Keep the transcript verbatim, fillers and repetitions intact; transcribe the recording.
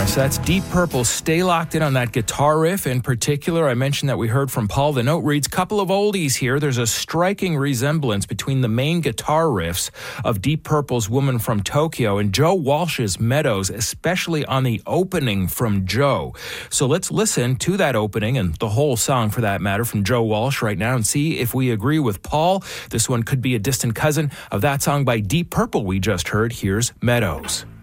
Yes, that's Deep Purple. Stay locked in on that guitar riff. In particular, I mentioned that we heard from Paul. The note reads, couple of oldies here. There's a striking resemblance between the main guitar riffs of Deep Purple's Woman from Tokyo and Joe Walsh's Meadows, especially on the opening from Joe. So let's listen to that opening and the whole song, for that matter, from Joe Walsh right now and see if we agree with Paul. This one could be a distant cousin of that song by Deep Purple we just heard. Here's Meadows.